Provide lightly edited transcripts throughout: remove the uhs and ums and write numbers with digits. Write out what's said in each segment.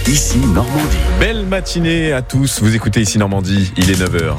Ici Normandie. Belle matinée à tous, vous écoutez Ici Normandie, il est 9h.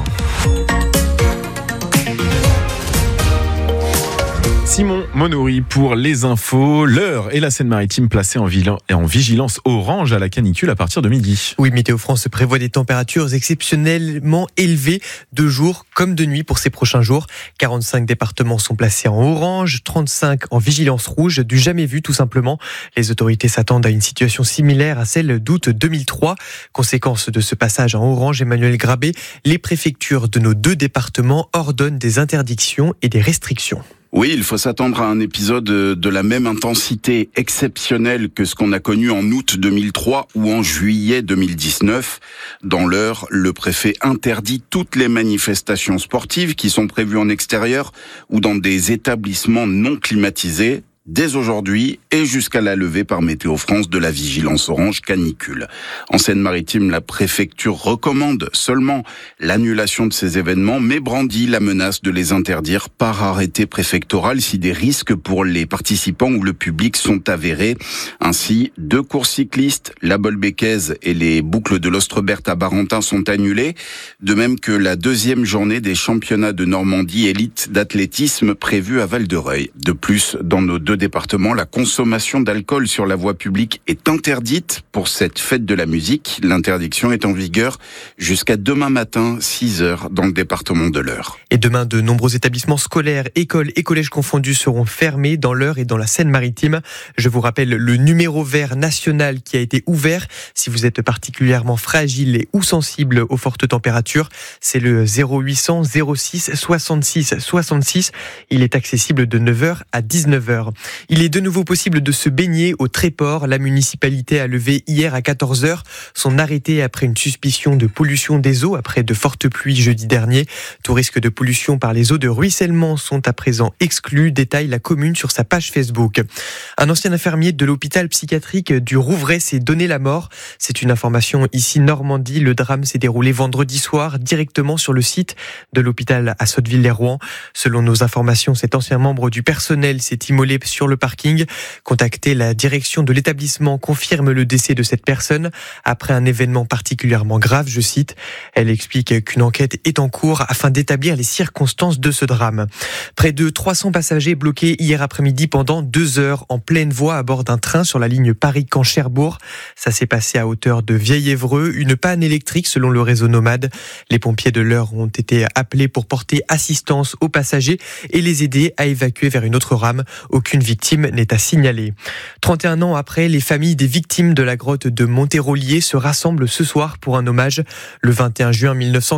Simon Monory pour les infos. L'Eure et la Seine-Maritime placées en vigilance orange à la canicule à partir de midi. Oui, Météo France prévoit des températures exceptionnellement élevées de jour comme de nuit pour ces prochains jours. 45 départements sont placés en orange, 35 en vigilance rouge, du jamais vu tout simplement. Les autorités s'attendent à une situation similaire à celle d'août 2003. Conséquence de ce passage en orange, Emmanuel Grabé, les préfectures de nos 2 départements ordonnent des interdictions et des restrictions. Oui, il faut s'attendre à un épisode de la même intensité exceptionnelle que ce qu'on a connu en août 2003 ou en juillet 2019. Dans l'Eure, le préfet interdit toutes les manifestations sportives qui sont prévues en extérieur ou dans des établissements non climatisés. Dès aujourd'hui et jusqu'à la levée par Météo France de la vigilance orange canicule. En Seine-Maritime, la préfecture recommande seulement l'annulation de ces événements, mais brandit la menace de les interdire par arrêté préfectoral si des risques pour les participants ou le public sont avérés. Ainsi, 2 courses cyclistes, la Bolbécaise et les boucles de l'Ostrebert à Barentin sont annulées, de même que la 2e journée des championnats de Normandie élite d'athlétisme prévue à Val-de-Reuil. De plus, dans nos 2 départements, la consommation d'alcool sur la voie publique est interdite pour cette fête de la musique. L'interdiction est en vigueur jusqu'à demain matin, 6h, dans le département de l'Eure. Et demain, de nombreux établissements scolaires, écoles et collèges confondus seront fermés dans l'Eure et dans la Seine-Maritime. Je vous rappelle le numéro vert national qui a été ouvert. Si vous êtes particulièrement fragile ou sensible aux fortes températures, c'est le 0800 06 66 66. Il est accessible de 9h à 19h. Il est de nouveau possible de se baigner au Tréport. La municipalité a levé hier à 14h son arrêté après une suspicion de pollution des eaux après de fortes pluies jeudi dernier. Tout risque de pollution par les eaux de ruissellement sont à présent exclus, détaille la commune sur sa page Facebook. Un ancien infirmier de l'hôpital psychiatrique du Rouvray s'est donné la mort. C'est une information ici Normandie. Le drame s'est déroulé vendredi soir directement sur le site de l'hôpital à Sotteville-lès-Rouen. Selon nos informations, cet ancien membre du personnel s'est immolé sur le parking. Contacté, la direction de l'établissement confirme le décès de cette personne après un événement particulièrement grave, je cite. Elle explique qu'une enquête est en cours afin d'établir les circonstances de ce drame. Près de 300 passagers bloqués hier après-midi pendant 2 heures en pleine voie à bord d'un train sur la ligne Paris-Caen-Cherbourg. Ça s'est passé à hauteur de Vieil-Évreux. Une panne électrique selon le réseau Nomade. Les pompiers de l'Eure ont été appelés pour porter assistance aux passagers et les aider à évacuer vers une autre rame. Aucune victime n'est à signaler. 31 ans après, les familles des victimes de la grotte de Montérolier se rassemblent ce soir pour un hommage. Le 21 juin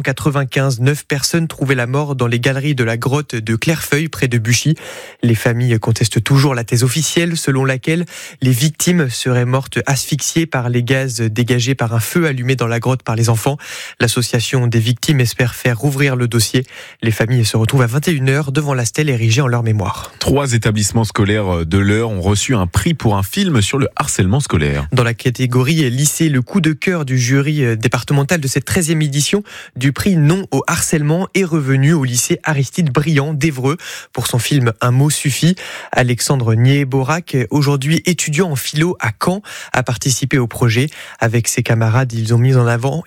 1995, 9 personnes trouvaient la mort dans les galeries de la grotte de Clairefeuille près de Buchy. Les familles contestent toujours la thèse officielle selon laquelle les victimes seraient mortes asphyxiées par les gaz dégagés par un feu allumé dans la grotte par les enfants. L'association des victimes espère faire rouvrir le dossier. Les familles se retrouvent à 21h devant la stèle érigée en leur mémoire. 3 établissements scolaires de l'Eure ont reçu un prix pour un film sur le harcèlement scolaire. Dans la catégorie lycée, le coup de cœur du jury départemental de cette 13e édition du prix Non au harcèlement est revenu au lycée Aristide Briand d'Évreux pour son film Un mot suffit. Alexandre Nieborak, aujourd'hui étudiant en philo à Caen, a participé au projet. Avec ses camarades, ils ont mis en avant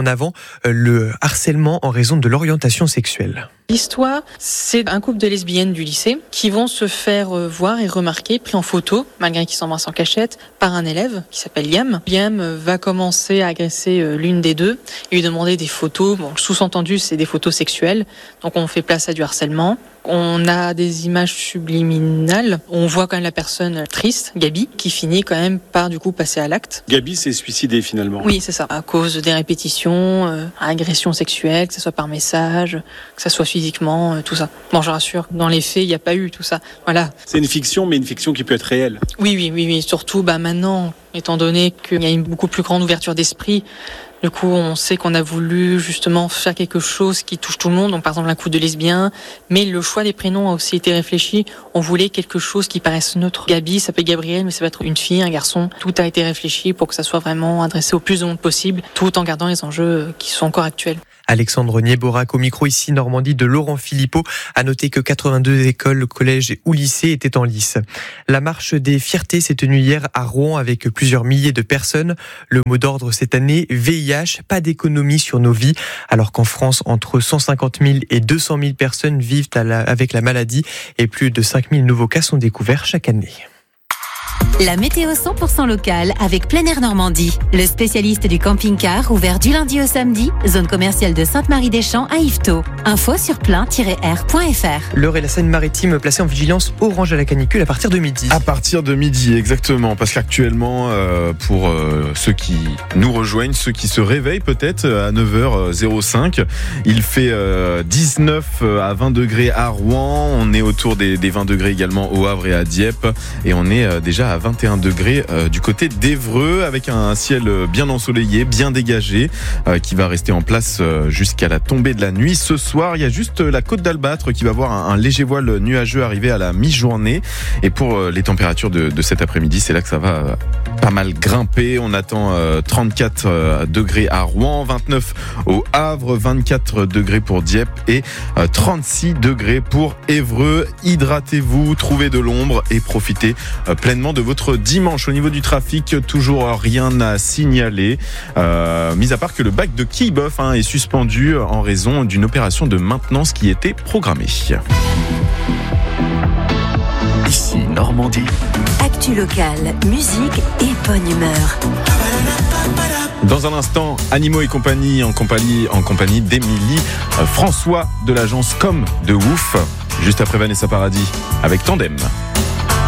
le harcèlement en raison de l'orientation sexuelle. L'histoire, c'est un couple de lesbiennes du lycée qui vont se faire voir et remarquer, pris en photo, malgré qu'ils s'embrassent en cachette, par un élève qui s'appelle Liam. Liam va commencer à agresser l'une des deux et lui demander des photos. Bon, le sous-entendu, c'est des photos sexuelles. Donc on fait place à du harcèlement. On a des images subliminales. On voit quand même la personne triste, Gabi, qui finit quand même par du coup passer à l'acte. Gabi s'est suicidée finalement. Oui, c'est ça. À cause des répétitions, agressions sexuelles, que ce soit par message, que ce soit physiquement, tout ça. Bon, je rassure, dans les faits, il n'y a pas eu tout ça. Voilà. C'est une fiction, mais une fiction qui peut être réelle. Oui. Surtout, maintenant, étant donné qu'il y a une beaucoup plus grande ouverture d'esprit, du coup, on sait qu'on a voulu justement faire quelque chose qui touche tout le monde. Donc, par exemple, un coup de lesbien. Mais le choix des prénoms a aussi été réfléchi. On voulait quelque chose qui paraisse neutre. Gabi, ça peut être Gabriel, mais ça peut être une fille, un garçon. Tout a été réfléchi pour que ça soit vraiment adressé au plus de monde possible, tout en gardant les enjeux qui sont encore actuels. Alexandre Nieborak au micro ici Normandie de Laurent Philippot. À noter que 82 écoles, collèges ou lycées étaient en lice. La marche des fiertés s'est tenue hier à Rouen avec plusieurs milliers de personnes. Le mot d'ordre cette année, VIH, pas d'économie sur nos vies. Alors qu'en France, entre 150 000 et 200 000 personnes vivent avec la maladie et plus de 5 000 nouveaux cas sont découverts chaque année. La météo 100% locale avec Plein Air Normandie. Le spécialiste du camping-car ouvert du lundi au samedi, zone commerciale de Sainte-Marie-des-Champs à Yvetot. Info sur plein-air.fr. L'Eure et la Seine-Maritime placées en vigilance orange à la canicule à partir de midi. À partir de midi, exactement. Parce qu'actuellement, pour ceux qui nous rejoignent, ceux qui se réveillent peut-être à 9h05, il fait 19 à 20 degrés à Rouen. On est autour des 20 degrés également au Havre et à Dieppe. Et on est déjà à 21 degrés du côté d'Évreux avec un ciel bien ensoleillé, bien dégagé qui va rester en place jusqu'à la tombée de la nuit. Ce soir, il y a juste la côte d'Albâtre qui va avoir un léger voile nuageux arrivé à la mi-journée. Et pour les températures de cet après-midi, c'est là que ça va pas mal grimper. On attend 34 degrés à Rouen, 29 au Havre, 24 degrés pour Dieppe et 36 degrés pour Évreux. Hydratez-vous, trouvez de l'ombre et profitez pleinement de votre dimanche. Au niveau du trafic, toujours rien à signaler, mis à part que le bac de Quillebeuf est suspendu en raison d'une opération de maintenance qui était programmée. Ici Normandie. Actu locale, musique et bonne humeur. Dans un instant, Animaux et compagnie en compagnie d'Émilie François de l'agence Com de Ouf, juste après Vanessa Paradis avec Tandem.